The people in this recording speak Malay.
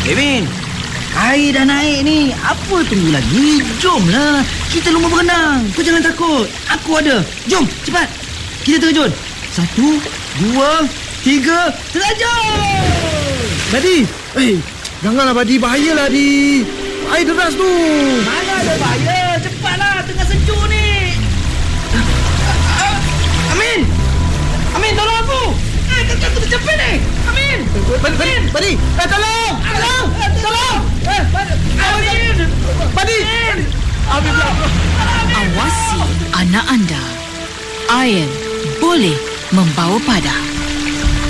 Min, air dah naik ni. Apa tunggu lagi? Jomlah, kita lomba berenang. Kau jangan takut, aku ada. Jom, cepat. Kita terjun. 1, 2, 3, terjun. Badi, janganlah Badi, bahayalah di. Air deras tu. Mana ada bahaya? Cepatlah, tengah sejuk ni. Amin, tolong aku. Aku terjepit ni. Amin. Badi, tolong. Amin. Badi. Awasi anak anda. Iron boleh membawa padam.